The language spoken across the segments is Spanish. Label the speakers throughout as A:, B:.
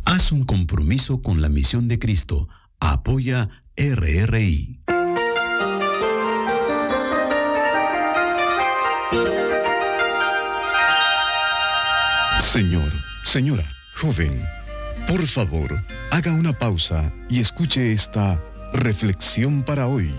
A: Haz un compromiso con la misión de Cristo. Apoya RRI.
B: Señor, señora, joven, por favor, haga una pausa y escuche esta reflexión para hoy.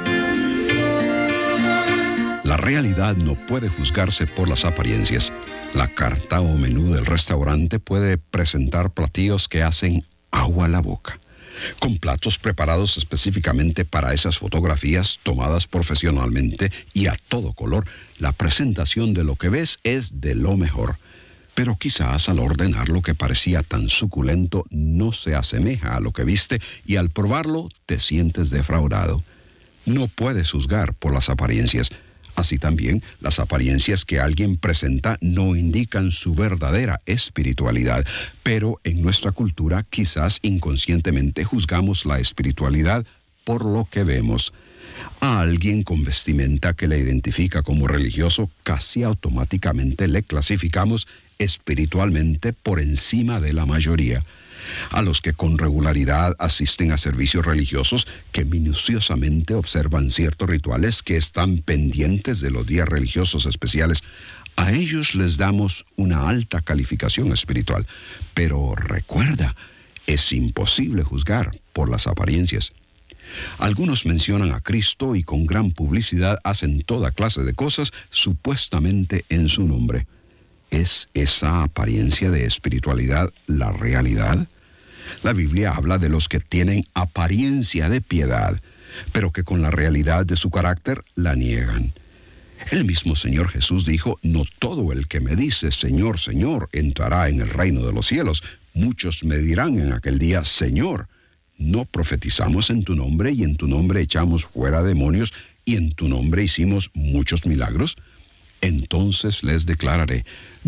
C: La realidad no puede juzgarse por las apariencias. La carta o menú del restaurante puede presentar platillos que hacen agua a la boca, con platos preparados específicamente para esas fotografías tomadas profesionalmente y a todo color. La presentación de lo que ves es de lo mejor. Pero quizás al ordenar lo que parecía tan suculento no se asemeja a lo que viste y al probarlo te sientes defraudado. No puedes juzgar por las apariencias. Así también, las apariencias que alguien presenta no indican su verdadera espiritualidad, pero en nuestra cultura quizás inconscientemente juzgamos la espiritualidad por lo que vemos. A alguien con vestimenta que le identifica como religioso, casi automáticamente le clasificamos espiritualmente por encima de la mayoría. A los que con regularidad asisten a servicios religiosos, que minuciosamente observan ciertos rituales, que están pendientes de los días religiosos especiales, a ellos les damos una alta calificación espiritual. Pero recuerda, es imposible juzgar por las apariencias. Algunos mencionan a Cristo y con gran publicidad hacen toda clase de cosas supuestamente en su nombre. ¿Es esa apariencia de espiritualidad la realidad? La Biblia habla de los que tienen apariencia de piedad, pero que con la realidad de su carácter la niegan. El mismo Señor Jesús dijo: no todo el que me dice Señor, Señor, entrará en el reino de los cielos. Muchos me dirán en aquel día: Señor, ¿no profetizamos en tu nombre y en tu nombre echamos fuera demonios y en tu nombre hicimos muchos milagros? Entonces les declararé: